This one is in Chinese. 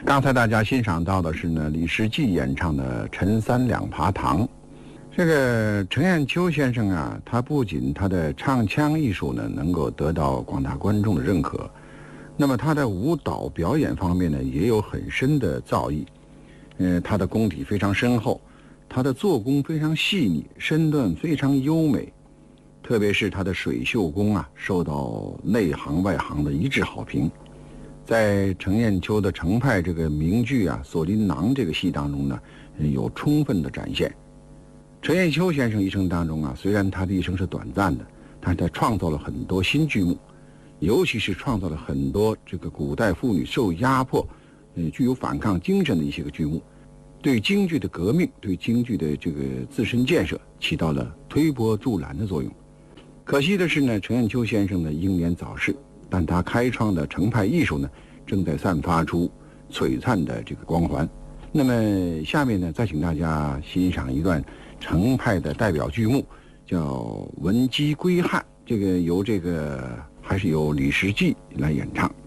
刚才大家欣赏到的是呢李时季演唱的《陈三两爬堂》。这个陈彦秋先生啊，他不仅他的唱腔艺术呢能够得到广大观众的认可，那么他的舞蹈表演方面呢也有很深的造诣。他的功底非常深厚，他的做工非常细腻，身段非常优美，特别是他的水袖功啊，受到内行外行的一致好评。在程砚秋的程派这个名剧啊《锁麟囊》这个戏当中呢，有充分的展现。程砚秋先生一生当中啊，虽然他的一生是短暂的，但是他创造了很多新剧目，尤其是创造了很多这个古代妇女受压迫具有反抗精神的一些个剧目，对京剧的革命，对京剧的这个自身建设起到了推波助澜的作用。可惜的是呢，程砚秋先生呢英年早逝，但他开创的程派艺术呢正在散发出璀璨的这个光环。那么下面呢，再请大家欣赏一段程派的代表剧目，叫《闻鸡归汉》，这个由李时季来演唱。